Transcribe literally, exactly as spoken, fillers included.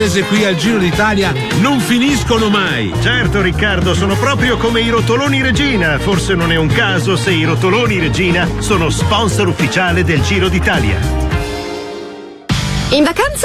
qui al Giro d'Italia non finiscono mai. Certo Riccardo, sono proprio come i rotoloni Regina. Forse non è un caso se i rotoloni Regina sono sponsor ufficiale del Giro d'Italia. In vacanza